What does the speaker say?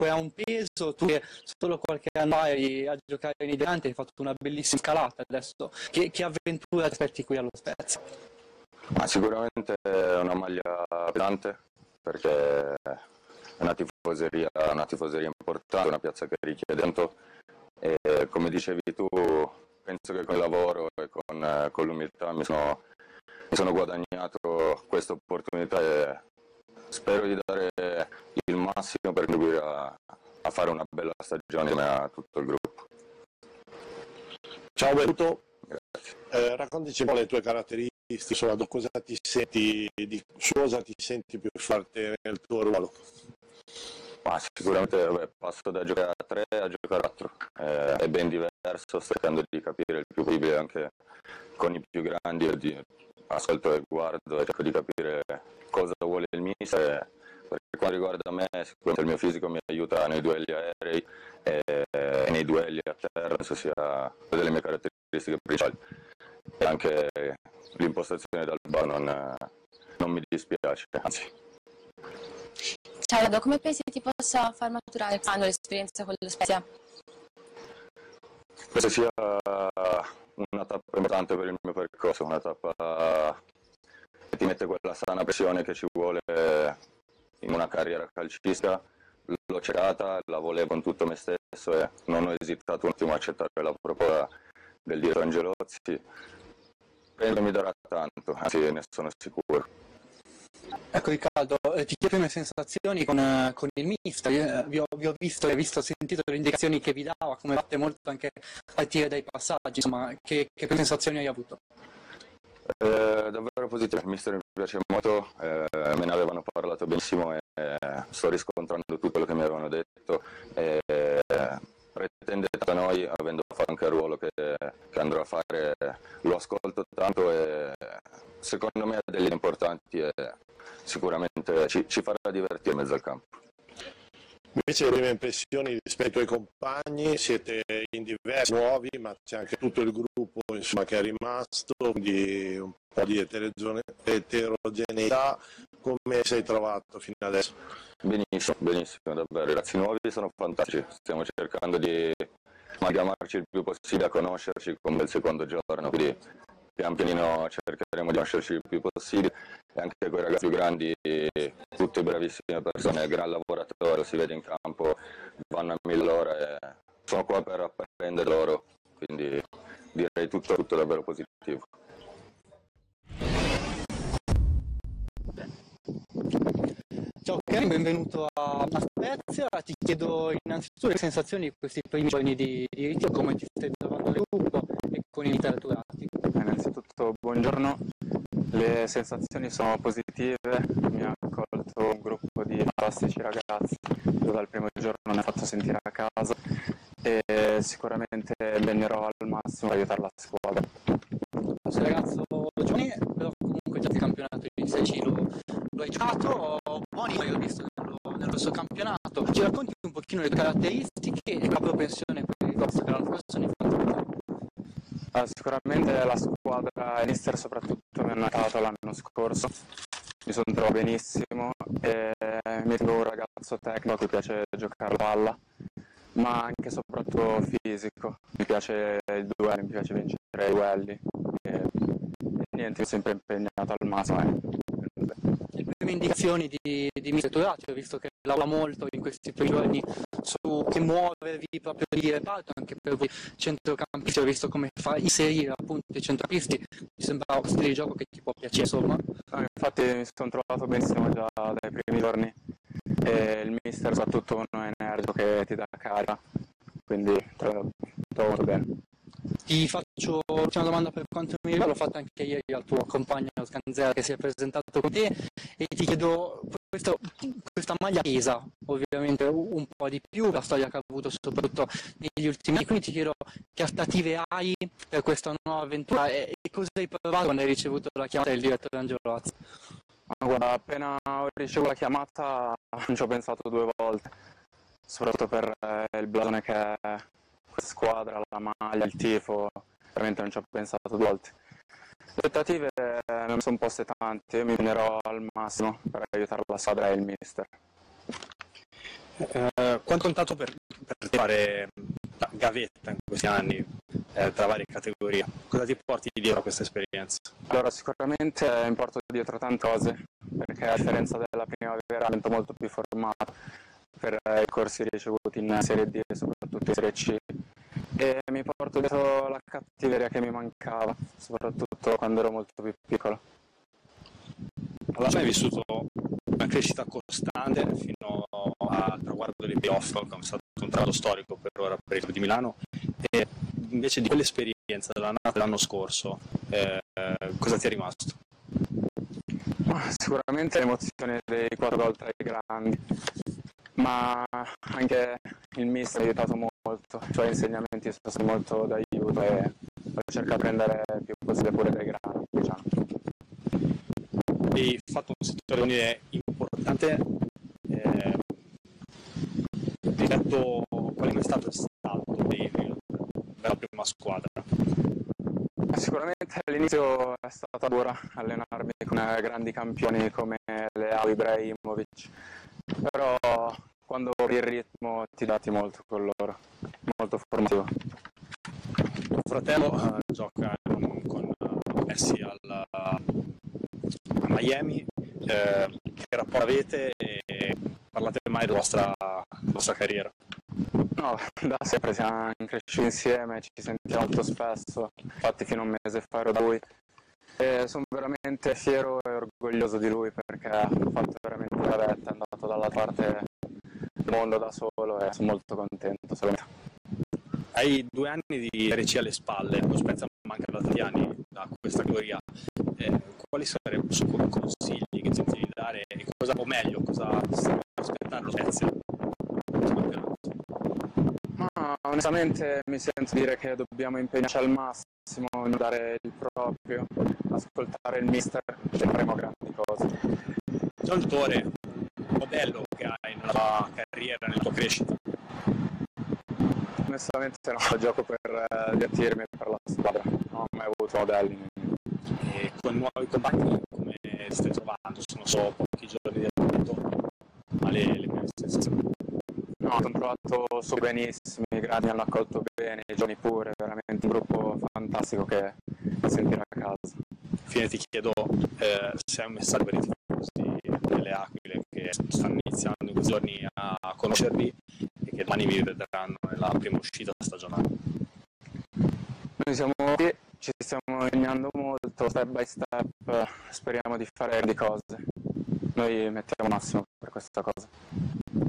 comunque ha un peso, tu che solo qualche anno fa eri a giocare in Niderlandi hai fatto una bellissima scalata adesso, che avventura ti aspetti qui allo Spezia? Ma sicuramente è una maglia pesante perché è una tifoseria importante, una piazza che richiede tanto e come dicevi tu penso che con il lavoro e con l'umiltà mi sono guadagnato questa opportunità e spero di dare il massimo per contribuire a fare una bella stagione insieme a tutto il gruppo. Ciao Benvenuto, Raccontaci un po' le tue caratteristiche, insomma, su cosa ti senti più forte nel tuo ruolo? Ma sicuramente passo da giocare a 3 a giocare a 4, è ben diverso, sto cercando di capire il più possibile anche con i più grandi, ascolto e guardo e cerco di capire cosa vuole il mister. Per quanto riguarda me, sicuramente il mio fisico mi aiuta nei duelli aerei e nei duelli a terra, penso sia una delle mie caratteristiche principali. E anche l'impostazione dal bar non mi dispiace, anzi. Ciao Lado, come pensi ti possa far maturare quando l'esperienza con lo Spezia? Penso sia una tappa importante per il mio percorso, una tappa che ti mette quella sana pressione che ci vuole in una carriera calcistica. L'ho cercata, la volevo con tutto me stesso e non ho esitato un attimo a accettare la proposta del direttore Angelozzi. Penso che mi darà tanto, anzi ne sono sicuro. Ecco Riccardo, ti chiedo le prime sensazioni con il mister, vi ho visto, sentito le indicazioni che vi dava, come fate molto anche a partire dai passaggi, insomma, che prime sensazioni hai avuto? Davvero positivo, il mister mi piace molto, me ne avevano parlato benissimo e sto riscontrando tutto quello che mi avevano detto e pretende da noi, avendo fatto anche il ruolo che andrò a fare, lo ascolto tanto e secondo me ha delle idee importanti e sicuramente ci farà divertire in mezzo al campo. Invece le prime impressioni rispetto ai compagni, siete in diversi, nuovi, ma c'è anche tutto il gruppo insomma, che è rimasto, quindi un po' di eterogeneità, come sei trovato fino adesso? Benissimo, benissimo, davvero, i ragazzi nuovi sono fantastici, stiamo cercando di amalgamarci il più possibile, a conoscerci come il secondo giorno, quindi pian pianino cercheremo di conoscerci il più possibile e anche con i ragazzi più grandi, tutte bravissime persone, gran lavoratori, lo si vede in campo, vanno a 1000 ore e sono qua per apprendere loro, quindi direi tutto davvero positivo. Ciao Karim, benvenuto a Spezia, ti chiedo innanzitutto le sensazioni di questi primi giorni di ritiro, come ti stai trovando il gruppo e con i literaturati. Innanzitutto buongiorno, le sensazioni sono positive, mi ha accolto un gruppo di fantastici ragazzi, io dal primo giorno mi ha fatto sentire a casa e sicuramente impegnerò al massimo per aiutare la squadra. Sei ragazzo giovane, però comunque già il campionato di Serie C lo hai giocato, buoni l'ho visto nello suo campionato. Ci racconti un pochino le caratteristiche e la propensione per il corso che l'anno scorso ne fanno? Sicuramente la squadra e il mister soprattutto mi hanno aiutato l'anno scorso, mi sono trovato benissimo e mi trovo un ragazzo tecnico a cui piace giocare a palla, ma anche e soprattutto fisico, mi piace i duelli, mi piace vincere i duelli e niente, mi sono sempre impegnato al massimo. Le prime indicazioni di mister Turati, ho visto che lavora molto in questi primi giorni su che muovervi proprio di reparto, anche per voi centrocampisti, ho visto come fa inserire appunto i centrocampisti, mi sembra uno stile di gioco che ti può piacere insomma. Infatti mi sono trovato benissimo già dai primi giorni e il mister soprattutto uno è energico che ti dà carica, quindi trovo molto bene. Ti faccio l'ultima domanda per quanto mi riguarda, l'ho fatta anche ieri al tuo compagno Scanzera che si è presentato con te e ti chiedo, questa maglia pesa ovviamente un po' di più, la storia che ha avuto soprattutto negli ultimi anni, quindi ti chiedo che aspettative hai per questa nuova avventura e cosa hai provato quando hai ricevuto la chiamata del direttore Angelozzi? Guarda, appena ho ricevuto la chiamata non ci ho pensato due volte, soprattutto per il blasone che è questa squadra, la maglia, il tifo, veramente non ci ho pensato due volte. Le aspettative non sono poste tante, io mi impegnerò al massimo per aiutare la squadra e il mister. Quanto è contato per te fare la gavetta in questi anni tra varie categorie? Cosa ti porti dietro a questa esperienza? Allora, sicuramente mi porto dietro tante cose, perché a differenza della primavera divento molto più formato per i corsi ricevuti in Serie D e soprattutto in Serie C. E mi porto dietro la cattiveria che mi mancava, soprattutto quando ero molto più piccolo. Alla fine hai vissuto una crescita costante fino al traguardo dei playoff, come è stato un traguardo storico per ora per il Club di Milano, e invece di quell'esperienza dell'anno scorso, cosa ti è rimasto? Sicuramente le emozioni dei 4 gol tra i grandi, ma anche il mister mi ha aiutato molto, cioè gli insegnamenti sono stati molto d'aiuto e ho cercato di prendere più possibile pure dai grandi, diciamo. Hai fatto un settore unire importante rispetto a qual è stato il salto della prima squadra. Sicuramente all'inizio è stata dura allenarmi con grandi campioni come Leao, Ibrahimovic, però quando hai il ritmo ti dati molto con loro, molto formativo. Tuo fratello gioca con Messi a Miami, che rapporto avete e parlate mai della vostra carriera? No, da sempre siamo cresciuti insieme, ci sentiamo molto spesso, infatti fino a un mese fa ero da lui e sono veramente fiero e orgoglioso di lui perché ha fatto veramente la vetta, è andato dalla parte del mondo da solo e sono molto contento. Hai 2 anni di Serie C alle spalle, lo Spezia manca da 3 anni da questa categoria. Quali sarebbero consigli che ti senti di dare e cosa, o meglio, cosa sta aspettando lo Spezia? Onestamente mi sento dire che dobbiamo impegnarci al massimo, dare il proprio, ascoltare il mister e faremo grandi cose. C'è un giocatore modello che hai nella tua carriera, nella tua crescita? Onestamente no, gioco per divertirmi per la squadra, non ho mai avuto modelli. E con nuovi compagni come ti stai trovando? Sono solo pochi giorni di allenamento, ma le prime sensazioni? No, sono trovato su benissimo, i grandi hanno accolto bene, i giovani pure, veramente un gruppo fantastico che sentirà a casa. Infine ti chiedo se hai un messaggio per i tifosi delle Aquile che stanno iniziando in questi giorni a conoscervi e che domani vi vedranno nella prima uscita stagionale. Noi siamo qui, ci stiamo impegnando molto, step by step, speriamo di fare di cose. Noi mettiamo massimo per questa cosa.